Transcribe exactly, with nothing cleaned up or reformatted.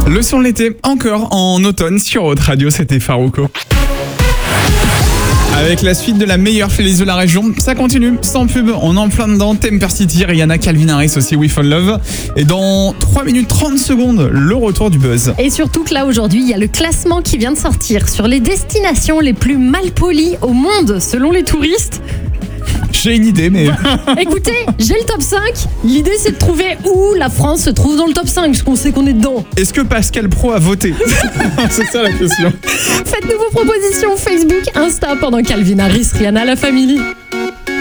Le son de l'été, encore en automne sur Haute Radio, c'était Farouko. Avec la suite de la meilleure playlist de la région, ça continue, sans pub, on est en plein dedans, Temper City, Rihanna, Calvin Harris aussi, We Fall Love. Et dans trois minutes trente secondes, le retour du buzz. Et surtout que là aujourd'hui, il y a le classement qui vient de sortir sur les destinations les plus malpolies au monde, selon les touristes. J'ai une idée, mais... Écoutez, j'ai le top cinq. L'idée, c'est de trouver où la France se trouve dans le top cinq, parce qu'on sait qu'on est dedans. Est-ce que Pascal Pro a voté? C'est ça la question. Faites-nous vos propositions Facebook, Insta pendant Calvin Harris, Rihanna, la famille.